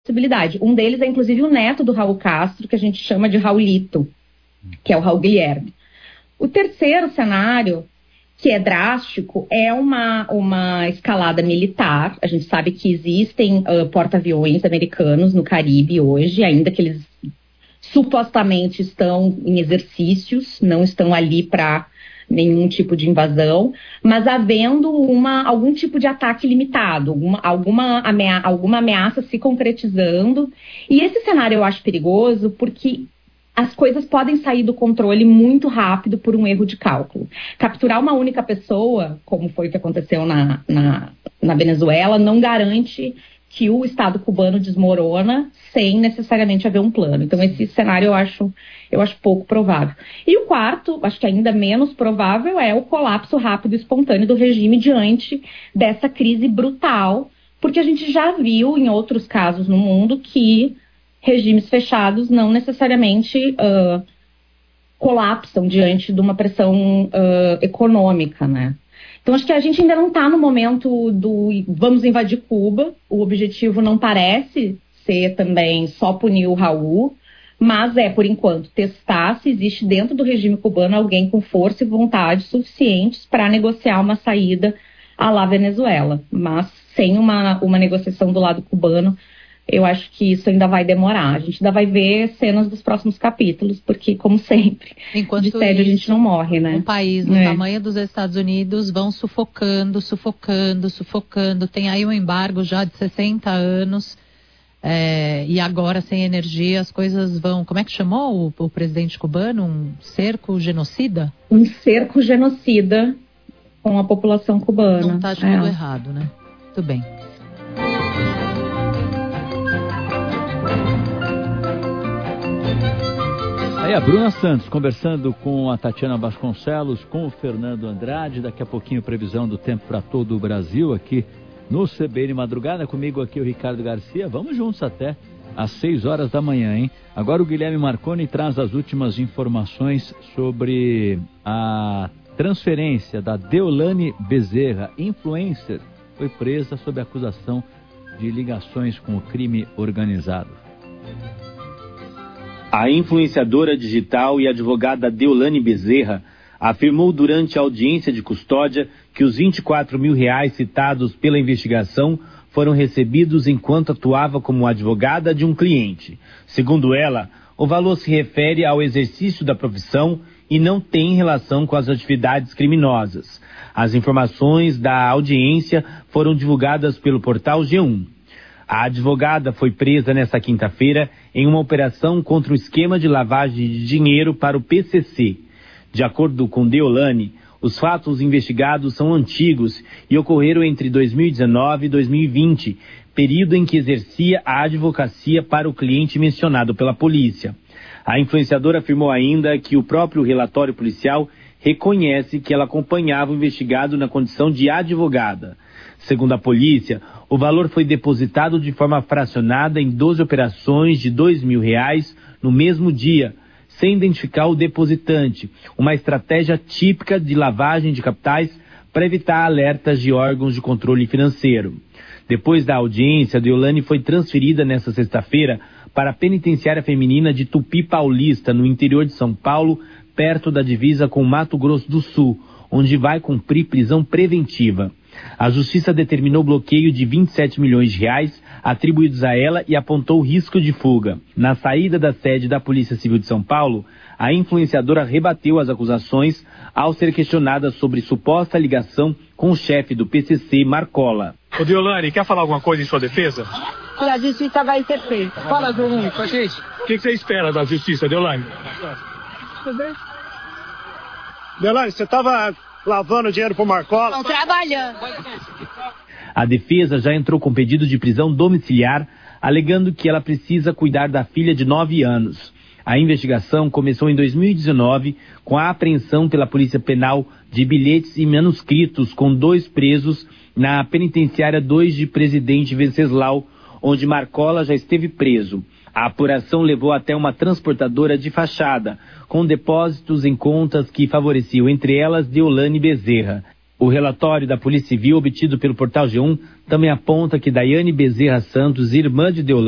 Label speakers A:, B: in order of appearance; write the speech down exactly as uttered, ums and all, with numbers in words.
A: possibilidade. Um deles é, inclusive, o neto do Raul Castro, que a gente chama de Raulito, que é o Raul Guilherme. O terceiro cenário, que é drástico, é uma, uma escalada militar. A gente sabe que existem uh, porta-aviões americanos no Caribe hoje, ainda que eles supostamente estão em exercícios, não estão ali para nenhum tipo de invasão, mas havendo uma, algum tipo de ataque limitado, alguma, alguma, amea- alguma ameaça se concretizando. E esse cenário eu acho perigoso porque as coisas podem sair do controle muito rápido por um erro de cálculo. Capturar uma única pessoa, como foi o que aconteceu na, na, na Venezuela, não garante que o Estado cubano desmorona sem necessariamente haver um plano. Então, esse cenário eu acho, eu acho pouco provável. E o quarto, acho que ainda menos provável, é o colapso rápido e espontâneo do regime diante dessa crise brutal, porque a gente já viu em outros casos no mundo que regimes fechados não necessariamente uh, colapsam diante de uma pressão uh, econômica, né? Então, acho que a gente ainda não está no momento do vamos invadir Cuba. O objetivo não parece ser também só punir o Raul, mas é, por enquanto, testar se existe dentro do regime cubano alguém com força e vontade suficientes para negociar uma saída à la Venezuela. Mas sem uma, uma negociação do lado cubano, eu acho que isso ainda vai demorar. A gente ainda vai ver cenas dos próximos capítulos, porque, como sempre,
B: enquanto
A: de tédio
B: isso,
A: a gente não morre, né?
B: Um país do
A: é.
B: tamanho dos Estados Unidos vão sufocando, sufocando, sufocando. Tem aí um embargo já de sessenta anos, é, e agora sem energia as coisas vão... Como é que chamou o, o presidente cubano? Um cerco genocida?
A: Um cerco genocida com a população cubana.
B: Não está de
A: é.
B: tudo errado, né? Tudo bem.
C: Aí a Bruna Santos conversando com a Tatiana Vasconcelos, com o Fernando Andrade. Daqui a pouquinho previsão do tempo para todo o Brasil aqui no C B N Madrugada. Comigo aqui o Ricardo Garcia. Vamos juntos até às seis horas da manhã, hein? Agora o Guilherme Marconi traz as últimas informações sobre a transferência da Deolane Bezerra, influencer, foi presa sob acusação de ligações com o crime organizado.
D: A influenciadora digital e advogada Deolane Bezerra afirmou durante a audiência de custódia que os vinte e quatro mil reais citados pela investigação foram recebidos enquanto atuava como advogada de um cliente. Segundo ela, o valor se refere ao exercício da profissão e não tem relação com as atividades criminosas. As informações da audiência foram divulgadas pelo portal G um. A advogada foi presa nesta quinta-feira em uma operação contra o esquema de lavagem de dinheiro para o P C C. De acordo com Deolane, os fatos investigados são antigos e ocorreram entre dois mil e dezenove e dois mil e vinte, período em que exercia a advocacia para o cliente mencionado pela polícia. A influenciadora afirmou ainda que o próprio relatório policial reconhece que ela acompanhava o investigado na condição de advogada. Segundo a polícia, o valor foi depositado de forma fracionada em doze operações de dois mil reais no mesmo dia, sem identificar o depositante, uma estratégia típica de lavagem de capitais para evitar alertas de órgãos de controle financeiro. Depois da audiência, Deolane foi transferida nesta sexta-feira para a penitenciária feminina de Tupi Paulista, no interior de São Paulo, perto da divisa com Mato Grosso do Sul, onde vai cumprir prisão preventiva. A justiça determinou bloqueio de vinte e sete milhões de reais atribuídos a ela e apontou risco de fuga. Na saída da sede da Polícia Civil de São Paulo, a influenciadora rebateu as acusações ao ser questionada sobre suposta ligação com o chefe do P C C, Marcola.
E: Ô Deolane, quer falar alguma coisa em sua defesa?
F: A justiça vai ser feita. Fala, Deolane, com a gente.
E: O que, que você espera da justiça, Deolane?
G: Deolane, você estava lavando dinheiro pro Marcola?
F: Estão trabalhando.
D: A defesa já entrou com pedido de prisão domiciliar, alegando que ela precisa cuidar da filha de nove anos. A investigação começou em dois mil e dezenove com a apreensão pela Polícia Penal de bilhetes e manuscritos com dois presos na penitenciária dois de Presidente Venceslau, onde Marcola já esteve preso. A apuração levou até uma transportadora de fachada, com depósitos em contas que favoreciam, entre elas, Deolane Bezerra. O relatório da Polícia Civil, obtido pelo portal G um, também aponta que Daiane Bezerra Santos, irmã de Deolane,